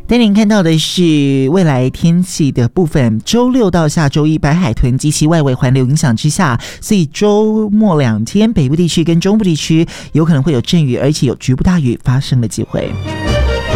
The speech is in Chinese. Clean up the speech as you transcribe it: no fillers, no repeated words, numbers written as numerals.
带您看到的是未来天气的部分，周六到下周一，白海豚及其外围环流影响之下，所以周末2天北部地区跟中部地区有可能会有阵雨，而且有局部大雨发生的机会。